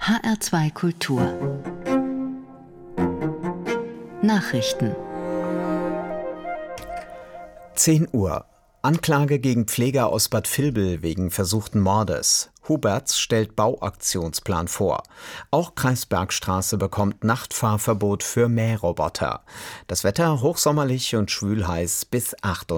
HR2 Kultur Nachrichten 10 Uhr. Anklage gegen Pfleger aus Bad Vilbel wegen versuchten Mordes. Huberts stellt Bauaktionsplan vor. Auch Kreisbergstraße bekommt Nachtfahrverbot für Mähroboter. Das Wetter hochsommerlich und schwülheiß bis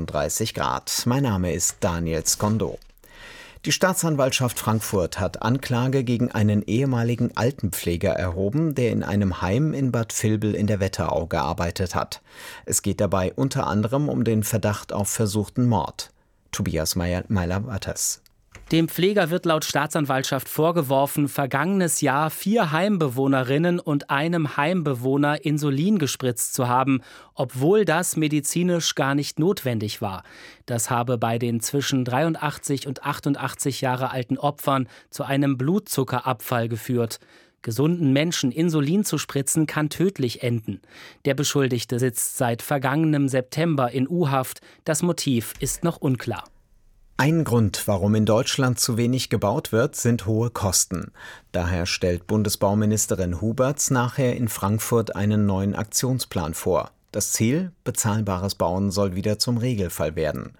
38 Grad. Mein Name ist Daniel Skondo. Die Staatsanwaltschaft Frankfurt hat Anklage gegen einen ehemaligen Altenpfleger erhoben, der in einem Heim in Bad Vilbel in der Wetterau gearbeitet hat. Es geht dabei unter anderem um den Verdacht auf versuchten Mord. Tobias Meiler-Watters. Dem Pfleger wird laut Staatsanwaltschaft vorgeworfen, vergangenes Jahr 4 Heimbewohnerinnen und einem Heimbewohner Insulin gespritzt zu haben, obwohl das medizinisch gar nicht notwendig war. Das habe bei den zwischen 83 und 88 Jahre alten Opfern zu einem Blutzuckerabfall geführt. Gesunden Menschen Insulin zu spritzen, kann tödlich enden. Der Beschuldigte sitzt seit vergangenem September in U-Haft. Das Motiv ist noch unklar. Ein Grund, warum in Deutschland zu wenig gebaut wird, sind hohe Kosten. Daher stellt Bundesbauministerin Huberts nachher in Frankfurt einen neuen Aktionsplan vor. Das Ziel: bezahlbares Bauen soll wieder zum Regelfall werden.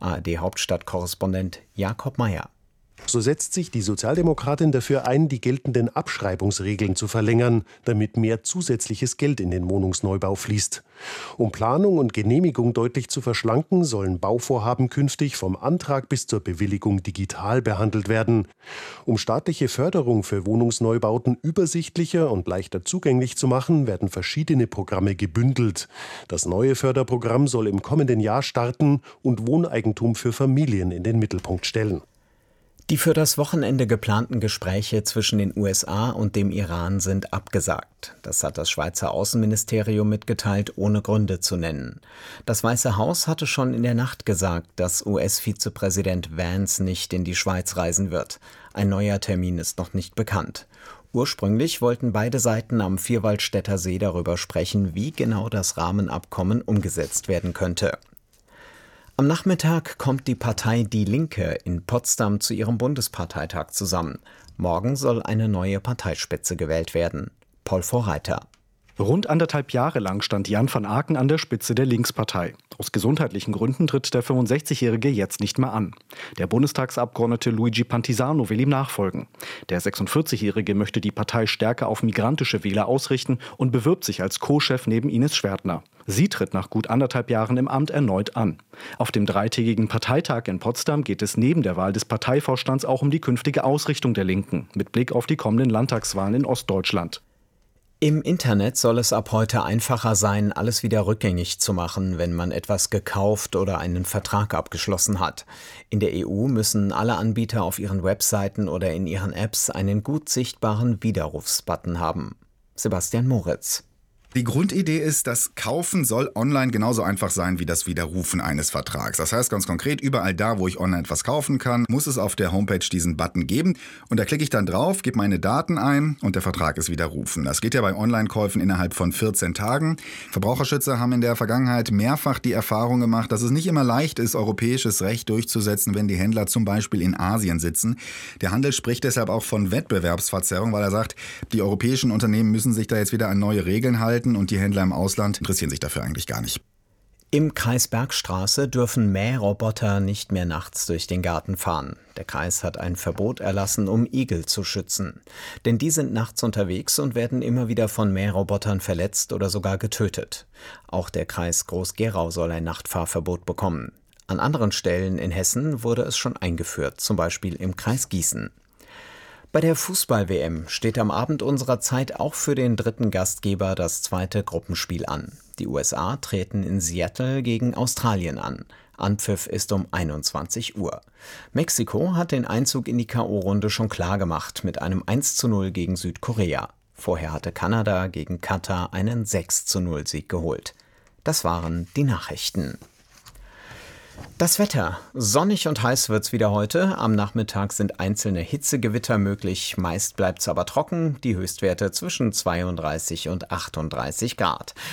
ARD-Hauptstadtkorrespondent Jakob Mayer. So setzt sich die Sozialdemokratin dafür ein, die geltenden Abschreibungsregeln zu verlängern, damit mehr zusätzliches Geld in den Wohnungsneubau fließt. Um Planung und Genehmigung deutlich zu verschlanken, sollen Bauvorhaben künftig vom Antrag bis zur Bewilligung digital behandelt werden. Um staatliche Förderung für Wohnungsneubauten übersichtlicher und leichter zugänglich zu machen, werden verschiedene Programme gebündelt. Das neue Förderprogramm soll im kommenden Jahr starten und Wohneigentum für Familien in den Mittelpunkt stellen. Die für das Wochenende geplanten Gespräche zwischen den USA und dem Iran sind abgesagt. Das hat das Schweizer Außenministerium mitgeteilt, ohne Gründe zu nennen. Das Weiße Haus hatte schon in der Nacht gesagt, dass US-Vizepräsident Vance nicht in die Schweiz reisen wird. Ein neuer Termin ist noch nicht bekannt. Ursprünglich wollten beide Seiten am Vierwaldstätter See darüber sprechen, wie genau das Rahmenabkommen umgesetzt werden könnte. Am Nachmittag kommt die Partei Die Linke in Potsdam zu ihrem Bundesparteitag zusammen. Morgen soll eine neue Parteispitze gewählt werden. Paul Vorreiter. Rund 1,5 Jahre lang stand Jan van Aken an der Spitze der Linkspartei. Aus gesundheitlichen Gründen tritt der 65-Jährige jetzt nicht mehr an. Der Bundestagsabgeordnete Luigi Pantisano will ihm nachfolgen. Der 46-Jährige möchte die Partei stärker auf migrantische Wähler ausrichten und bewirbt sich als Co-Chef neben Ines Schwertner. Sie tritt nach gut 1,5 Jahren im Amt erneut an. Auf dem 3-tägigen Parteitag in Potsdam geht es neben der Wahl des Parteivorstands auch um die künftige Ausrichtung der Linken, mit Blick auf die kommenden Landtagswahlen in Ostdeutschland. Im Internet soll es ab heute einfacher sein, alles wieder rückgängig zu machen, wenn man etwas gekauft oder einen Vertrag abgeschlossen hat. In der EU müssen alle Anbieter auf ihren Webseiten oder in ihren Apps einen gut sichtbaren Widerrufsbutton haben. Sebastian Moritz. Die Grundidee ist, das Kaufen soll online genauso einfach sein wie das Widerrufen eines Vertrags. Das heißt ganz konkret, überall da, wo ich online etwas kaufen kann, muss es auf der Homepage diesen Button geben. Und da klicke ich dann drauf, gebe meine Daten ein und der Vertrag ist widerrufen. Das geht ja bei Online-Käufen innerhalb von 14 Tagen. Verbraucherschützer haben in der Vergangenheit mehrfach die Erfahrung gemacht, dass es nicht immer leicht ist, europäisches Recht durchzusetzen, wenn die Händler zum Beispiel in Asien sitzen. Der Handel spricht deshalb auch von Wettbewerbsverzerrung, weil er sagt, die europäischen Unternehmen müssen sich da jetzt wieder an neue Regeln halten. Und die Händler im Ausland interessieren sich dafür eigentlich gar nicht. Im Kreis Bergstraße dürfen Mähroboter nicht mehr nachts durch den Garten fahren. Der Kreis hat ein Verbot erlassen, um Igel zu schützen. Denn die sind nachts unterwegs und werden immer wieder von Mährobotern verletzt oder sogar getötet. Auch der Kreis Groß-Gerau soll ein Nachtfahrverbot bekommen. An anderen Stellen in Hessen wurde es schon eingeführt, zum Beispiel im Kreis Gießen. Bei der Fußball-WM steht am Abend unserer Zeit auch für den dritten Gastgeber das zweite Gruppenspiel an. Die USA treten in Seattle gegen Australien an. Anpfiff ist um 21 Uhr. Mexiko hat den Einzug in die K.O.-Runde schon klargemacht mit einem 1:0 gegen Südkorea. Vorher hatte Kanada gegen Katar einen 6:0-Sieg geholt. Das waren die Nachrichten. Das Wetter. Sonnig und heiß wird's wieder heute. Am Nachmittag sind einzelne Hitzegewitter möglich. Meist bleibt's aber trocken. Die Höchstwerte zwischen 32 und 38 Grad.